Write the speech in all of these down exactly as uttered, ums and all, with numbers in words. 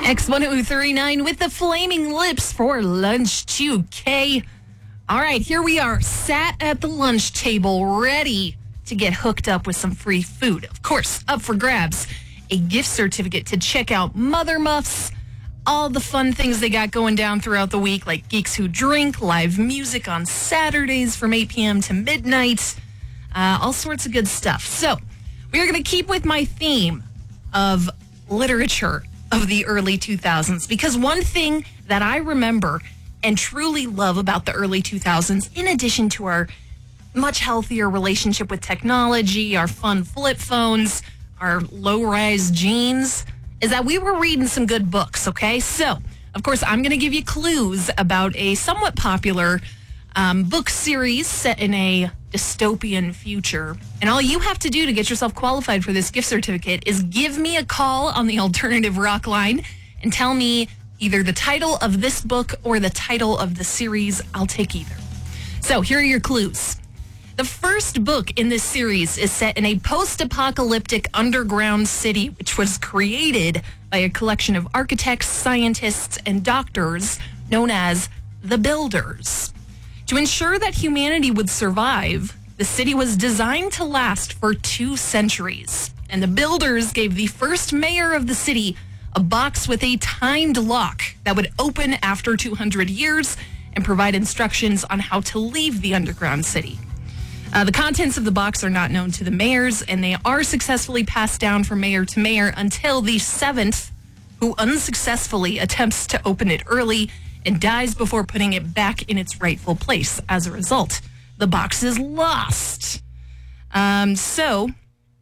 X one oh three nine with the Flaming Lips for Lunch two K. All right, here we are, sat at the lunch table, ready to get hooked up with some free food. Of course, up for grabs, a gift certificate to check out Mother Muffs, all the fun things they got going down throughout the week, like Geeks Who Drink, live music on Saturdays from eight p.m. to midnight, uh, all sorts of good stuff. So, we are going to keep with my theme of literature of the early two thousands, because one thing that I remember and truly love about the early two thousands, in addition to our much healthier relationship with technology, our fun flip phones, our low-rise jeans, is that we were reading some good books, okay? So, of course, I'm going to give you clues about a somewhat popular um, book series set in a dystopian future. And all you have to do to get yourself qualified for this gift certificate is give me a call on the Alternative Rock line and tell me either the title of this book or the title of the series. I'll take either. So here are your clues. The first book in this series is set in a post-apocalyptic underground city, which was created by a collection of architects, scientists, and doctors known as the Builders. To ensure that humanity would survive, the city was designed to last for two centuries. And the Builders gave the first mayor of the city a box with a timed lock that would open after two hundred years and provide instructions on how to leave the underground city. Uh, the contents of the box are not known to the mayors, and they are successfully passed down from mayor to mayor until the seventh, who unsuccessfully attempts to open it early and dies before putting it back in its rightful place. As a result, the box is lost. Um, so,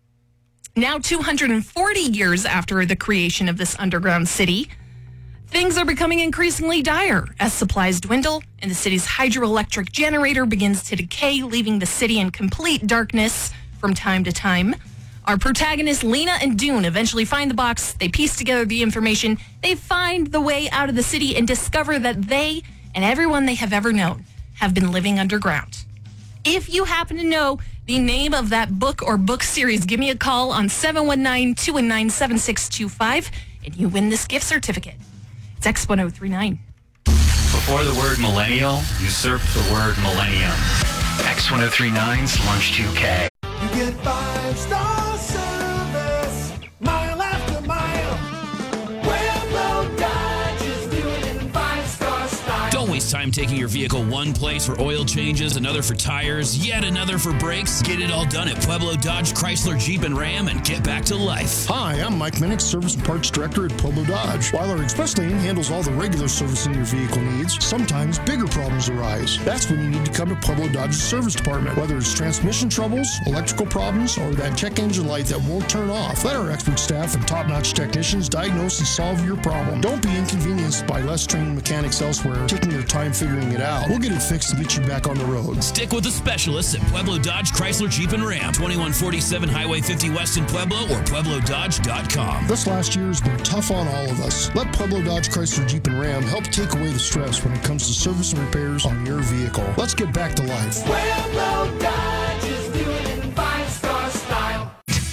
now two hundred forty years after the creation of this underground city, things are becoming increasingly dire as supplies dwindle and the city's hydroelectric generator begins to decay, leaving the city in complete darkness from time to time. Our protagonists, Lena and Dune, eventually find the box. They piece together the information. They find the way out of the city and discover that they and everyone they have ever known have been living underground. If you happen to know the name of that book or book series, give me a call on seven one nine, two one nine, seven six two five and you win this gift certificate. It's X one oh three nine. Before the word millennial, usurp the word millennium. X ten thirty-nine's Lunch two K. You get five-star service, mile after mile. Pueblo Dodge is doing it in five-star style. Don't waste time taking your vehicle one place for oil changes, another for tires, yet another for brakes. Get it all done at Pueblo Dodge, Chrysler, Jeep, and Ram and get back to life. Hi, I'm Mike Minnick, Service and Parts Director at Pueblo Dodge. While our express lane handles all the regular servicing your vehicle needs, sometimes bigger problems arise. That's when you need to come to Pueblo Dodge's service department. Whether it's transmission troubles, electrical problems, or that check engine light that won't turn off, let our expert staff and top-notch technicians diagnose and solve your problem. Don't be inconvenienced by less trained mechanics elsewhere taking their time figuring it out. We'll get it fixed and get you back on the road. Stick with the specialists at Pueblo Dodge, Chrysler, Jeep, and Ram. twenty-one forty-seven Highway fifty West in Pueblo or pueblo dodge dot com. This last year has been tough on all of us. Let Pueblo Dodge, Chrysler, Jeep, and Ram help take away the stress when it comes to service and repairs on your vehicle. Let's get back to life. Pueblo Dodge is doing it in five-star style.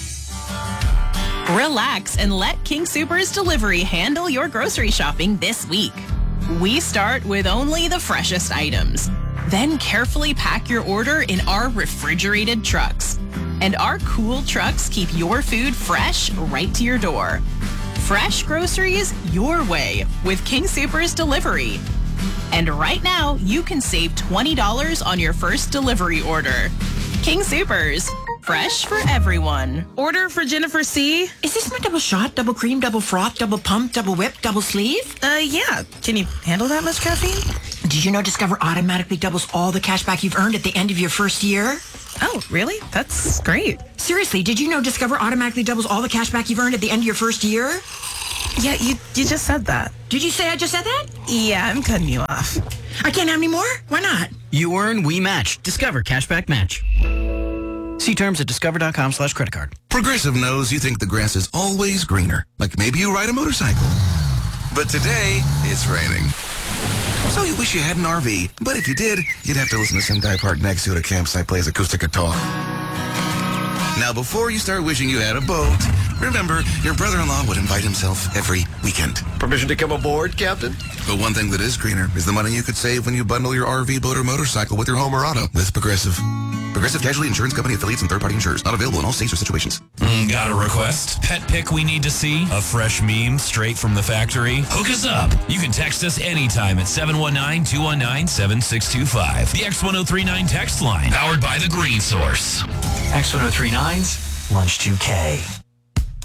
Relax and let King Soopers Delivery handle your grocery shopping this week. We start with only the freshest items. Then carefully pack your order in our refrigerated trucks. And our cool trucks keep your food fresh right to your door. Fresh groceries your way with King Soopers Delivery. And right now, you can save twenty dollars on your first delivery order. King Soopers. Fresh for everyone. Order for Jennifer C. Is this my double shot, double cream, double froth, double pump, double whip, double sleeve? Uh, yeah. Can you handle that much caffeine? Did you know Discover automatically doubles all the cash back you've earned at the end of your first year? Oh, really? That's great. Seriously, did you know Discover automatically doubles all the cash back you've earned at the end of your first year? Yeah, you you just said that. Did you say I just said that? Yeah, I'm cutting you off. I can't have any more? Why not? You earn, we match. Discover Cashback Match. See terms at discover.com slash credit card. Progressive knows you think the grass is always greener. Like maybe you ride a motorcycle. But today, it's raining. So you wish you had an R V. But if you did, you'd have to listen to some guy parked next to it at a campsite plays acoustic guitar. Now, before you start wishing you had a boat, Remember, your brother-in-law would invite himself every weekend. Permission to come aboard, Captain? But one thing that is greener is the money you could save when you bundle your R V, boat, or motorcycle with your home or auto with Progressive. Progressive Casualty Insurance Company affiliates and third-party insurers. Not available in all states or situations. Mm, got a request? Pet pic we need to see? A fresh meme straight from the factory? Hook us up. You can text us anytime at seven one nine, two one nine, seven six two five. The X ten thirty-nine text line, powered by The Green Source. X ten thirty-nine's Lunch two K.